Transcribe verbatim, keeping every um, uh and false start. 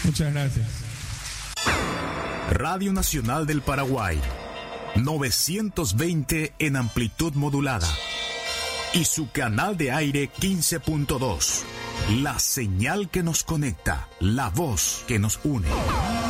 Muchas gracias. Radio Nacional del Paraguay, novecientos veinte en amplitud modulada. Y su canal de aire quince punto dos. La señal que nos conecta, la voz que nos une.